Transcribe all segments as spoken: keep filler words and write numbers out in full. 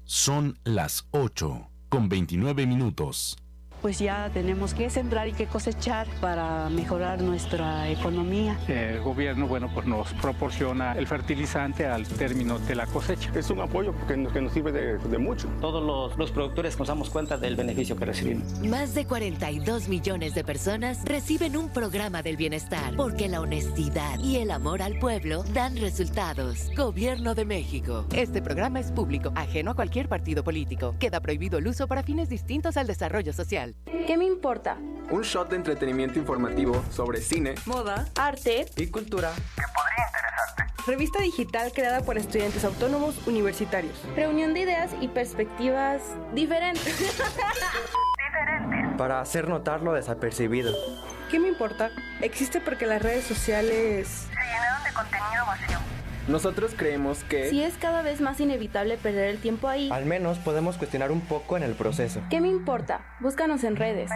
Son las ocho con veintinueve minutos. Pues ya tenemos que sembrar y que cosechar para mejorar nuestra economía. El gobierno, bueno, pues nos proporciona el fertilizante al término de la cosecha. Es un apoyo que nos, que nos sirve de, de mucho. Todos los, los productores nos damos cuenta del beneficio que recibimos. Más de cuarenta y dos millones de personas reciben un programa del bienestar, porque la honestidad y el amor al pueblo dan resultados. Gobierno de México. Este programa es público, ajeno a cualquier partido político. Queda prohibido el uso para fines distintos al desarrollo social. ¿Qué me importa? Un shot de entretenimiento informativo sobre cine, moda, arte y cultura que podría interesarte. Revista digital creada por estudiantes autónomos universitarios. Reunión de ideas y perspectivas diferentes. Diferentes. Para hacer notar lo desapercibido. ¿Qué me importa? Existe porque las redes sociales se llenaron de contenido vacío. Nosotros creemos que si es cada vez más inevitable perder el tiempo ahí, al menos podemos cuestionar un poco en el proceso. ¿Qué me importa? Búscanos en redes.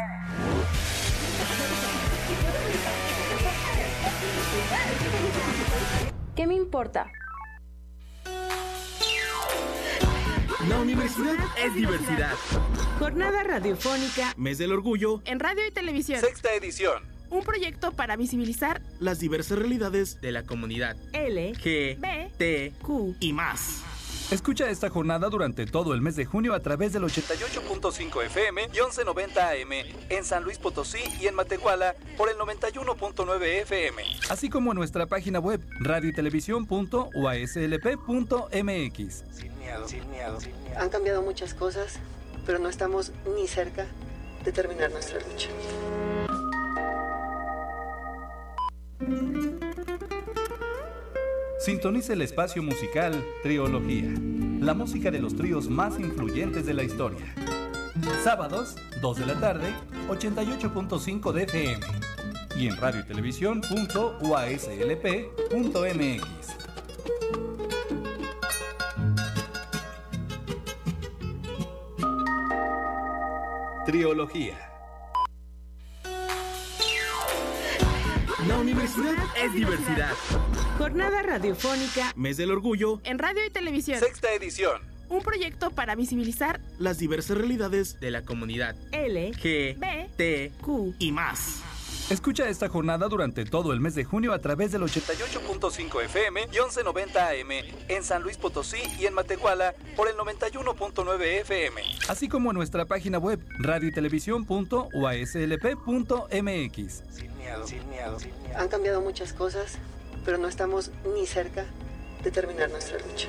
¿Qué me importa? La universidad es diversidad. Jornada radiofónica Mes del Orgullo en radio y televisión. Sexta edición. Un proyecto para visibilizar las diversas realidades de la comunidad L, G, B, T, Q y más. Escucha esta jornada durante todo el mes de junio a través del ochenta y ocho punto cinco F M y once noventa A M en San Luis Potosí y en Matehuala por el noventa y uno punto nueve F M, así como en nuestra página web radio y televisión punto u a s l p punto m x. Sin miedo, sin miedo, sin miedo. Han cambiado muchas cosas, pero no estamos ni cerca de terminar nuestra lucha. Sintoniza el espacio musical Triología, la música de los tríos más influyentes de la historia. Sábados, dos de la tarde, ochenta y ocho punto cinco de F M y en radio y televisión punto u a s l p punto m x. Triología. La universidad es diversidad. Jornada radiofónica Mes del Orgullo en radio y televisión. Sexta edición. Un proyecto para visibilizar las diversas realidades de la comunidad L, G, B, T, Q y más. Escucha esta jornada durante todo el mes de junio a través del ochenta y ocho punto cinco F M y once noventa A M en San Luis Potosí y en Matehuala por el noventa y uno punto nueve F M, así como en nuestra página web radio y televisión punto u a s l p punto m x. Sin miedo, sin miedo, sin miedo. Han cambiado muchas cosas, pero no estamos ni cerca de terminar nuestra lucha.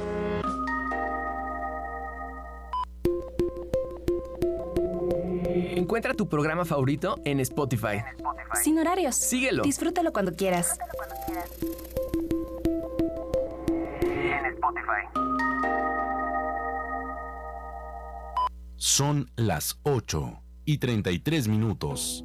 Encuentra tu programa favorito en Spotify. En Spotify. Sin horarios. Síguelo. Disfrútalo cuando quieras. Disfrútalo cuando quieras. En Spotify. Son las ocho y treinta y tres minutos.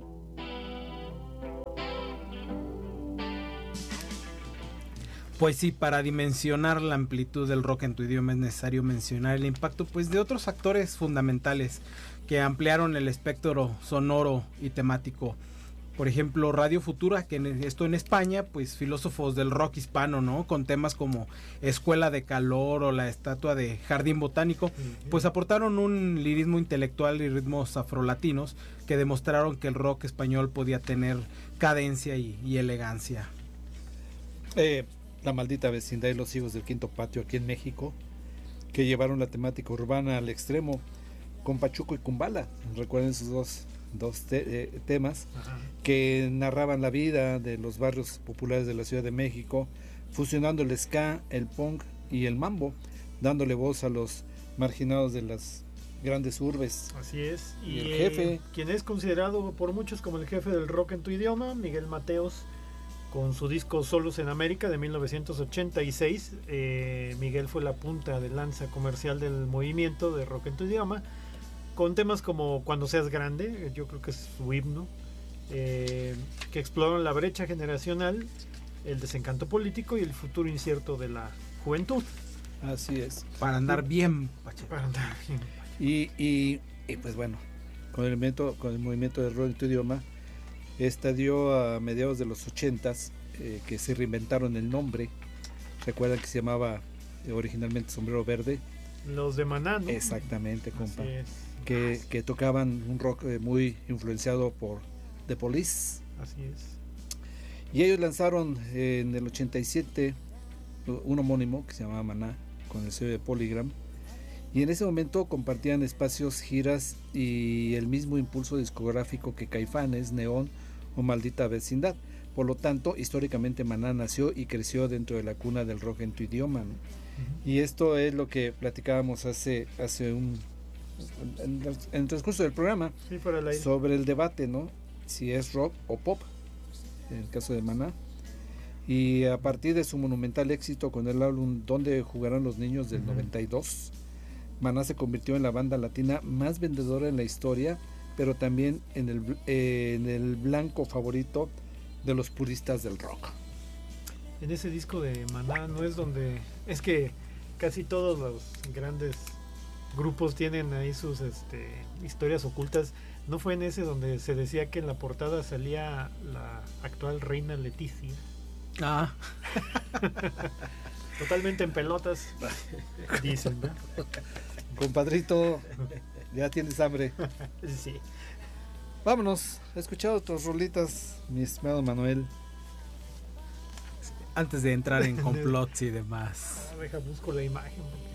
Pues sí, para dimensionar la amplitud del rock en tu idioma es necesario mencionar el impacto pues de otros actores fundamentales que ampliaron el espectro sonoro y temático. Por ejemplo, Radio Futura, que en esto en España, pues filósofos del rock hispano, ¿no? Con temas como Escuela de Calor o la estatua de Jardín Botánico, uh-huh. pues aportaron un lirismo intelectual y ritmos afrolatinos que demostraron que el rock español podía tener cadencia y, y elegancia. Eh, la maldita vecindad y los hijos del quinto patio aquí en México, que llevaron la temática urbana al extremo con Pachuco y Kumbala. Recuerden esos dos, dos te, eh, temas Ajá. que narraban la vida de los barrios populares de la Ciudad de México, fusionando el ska, el punk y el mambo, dándole voz a los marginados de las grandes urbes. Así es. Y, y el jefe, eh, quien es considerado por muchos como el jefe del rock en tu idioma, Miguel Mateos, con su disco Solos en América de mil novecientos ochenta y seis. eh, Miguel fue la punta de lanza comercial del movimiento de rock en tu idioma, con temas como Cuando seas grande, yo creo que es su himno, eh, que exploran la brecha generacional, el desencanto político y el futuro incierto de la juventud. Así es. Para andar bien, Pache. Para andar bien. Y, y, y pues bueno, con el movimiento, con el movimiento de rock en tu idioma, estalló a mediados de los ochentas, eh, que se reinventaron el nombre. Recuerdan que se llamaba eh, originalmente Sombrero Verde, Los de Maná, ¿no? Exactamente, compa. Así es. Que, que tocaban un rock eh, muy influenciado por The Police. Así es. Y ellos lanzaron eh, en el ochenta y siete un homónimo que se llamaba Maná, con el sello de Polygram. Y en ese momento compartían espacios, giras y el mismo impulso discográfico que Caifanes, Neón o Maldita Vecindad. Por lo tanto, históricamente Maná nació y creció dentro de la cuna del rock en tu idioma, ¿no? Uh-huh. Y esto es lo que platicábamos hace, hace un en, en el transcurso del programa, sí, para el aire, sobre el debate, ¿no? Si es rock o pop, en el caso de Maná. Y a partir de su monumental éxito con el álbum ¿Dónde jugarán los niños? Del uh-huh. noventa y dos, Maná se convirtió en la banda latina más vendedora en la historia, pero también en el, eh, en el blanco favorito de los puristas del rock. En ese disco de Maná no es donde... Es que casi todos los grandes grupos tienen ahí sus este, historias ocultas. ¿No fue en ese donde se decía que en la portada salía la actual reina Leticia? Ah. Totalmente en pelotas, dicen, ¿no? Compadrito, ya tienes hambre. Sí. Vámonos, he escuchado otras rolitas, mi estimado Manuel. Antes de entrar en complots y demás. Ah, deja, busco la imagen.